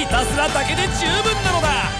たずらだけで十分なのだ。